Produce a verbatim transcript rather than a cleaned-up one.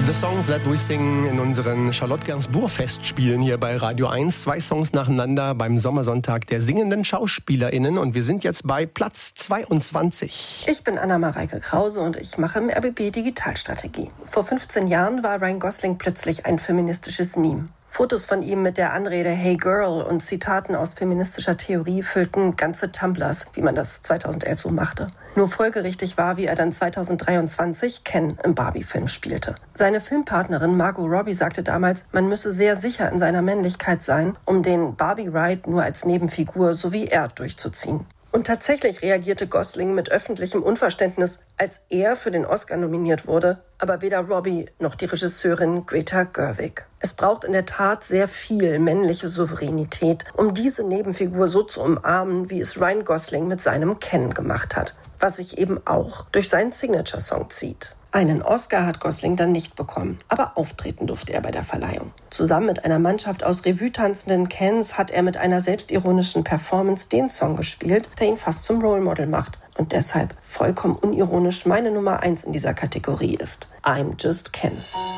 The Songs That We Sing in unseren Charlotte-Gainsbourg-Festspielen hier bei Radio eins. Zwei Songs nacheinander beim Sommersonntag der singenden SchauspielerInnen. Und wir sind jetzt bei Platz zweiundzwanzig. Ich bin Anna-Mareike Krause und ich mache im R B B Digitalstrategie. Vor fünfzehn Jahren war Ryan Gosling plötzlich ein feministisches Meme. Fotos von ihm mit der Anrede Hey Girl und Zitaten aus feministischer Theorie füllten ganze Tumblers, wie man das zweitausendelf so machte. Nur folgerichtig war, wie er dann zweitausenddreiundzwanzig Ken im Barbie-Film spielte. Seine Filmpartnerin Margot Robbie sagte damals, man müsse sehr sicher in seiner Männlichkeit sein, um den Barbie-Ride nur als Nebenfigur so wie er durchzuziehen. Und tatsächlich reagierte Gosling mit öffentlichem Unverständnis, als er für den Oscar nominiert wurde, aber weder Robbie noch die Regisseurin Greta Gerwig. Es braucht in der Tat sehr viel männliche Souveränität, um diese Nebenfigur so zu umarmen, wie es Ryan Gosling mit seinem Ken gemacht hat, was sich eben auch durch seinen Signature-Song zieht. Einen Oscar hat Gosling dann nicht bekommen, aber auftreten durfte er bei der Verleihung. Zusammen mit einer Mannschaft aus Revue-tanzenden Kens hat er mit einer selbstironischen Performance den Song gespielt, der ihn fast zum Role Model macht und deshalb vollkommen unironisch meine Nummer eins in dieser Kategorie ist. I'm Just Ken.